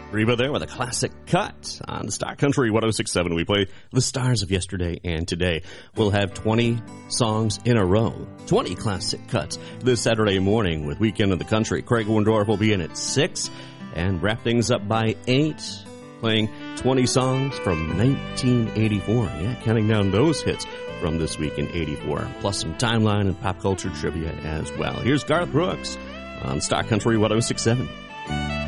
Reba there with a classic cut on Star Country 106.7. We play the stars of yesterday and today. We'll have 20 songs in a row, 20 classic cuts this Saturday morning with Weekend of the Country. Craig Wendorf will be in at 6 and wrap things up by 8, playing 20 songs from 1984. Yeah, counting down those hits from this week in 84, plus some timeline and pop culture trivia as well. Here's Garth Brooks on Star Country 106.7.